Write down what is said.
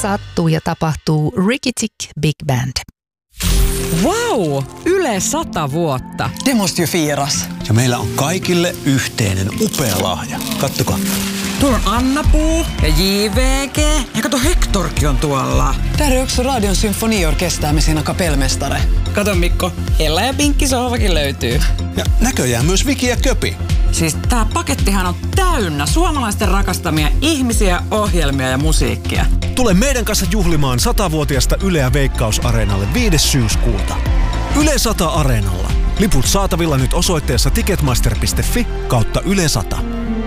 sattuu ja tapahtuu Ricky Tick Big Band. Wow! Yle 100 vuotta. Det måste ju firas. Ja meillä on kaikille yhteinen upea lahja. Kattokaa. Tuolla on Anna-Puu ja JVG. Ja kato, Hectorkin on tuolla. Där är också Radion symfoniorkester med sina kapellmästare. Kato Mikko, Hella ja Pinkki sohvakin löytyy. Ja näköjään myös Viki ja Köpi. Siis tää pakettihan on täynnä suomalaisten rakastamia ihmisiä, ohjelmia ja musiikkia. Tule meidän kanssa juhlimaan 100-vuotiasta Yleä Veikkaus-areenalle 5. syyskuuta. Yle 100 Areenalla. Liput saatavilla nyt osoitteessa ticketmaster.fi/Yle 100.